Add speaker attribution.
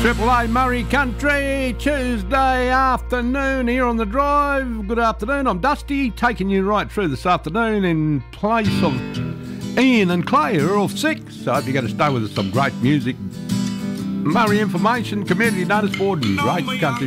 Speaker 1: Triple A Murray Country, Tuesday afternoon here on The Drive. Good afternoon, I'm Dusty, taking you right through this afternoon in place of Ian and Clay, who are off sick. So I hope you're going to stay with us, some great music, Murray information, community notice board and great country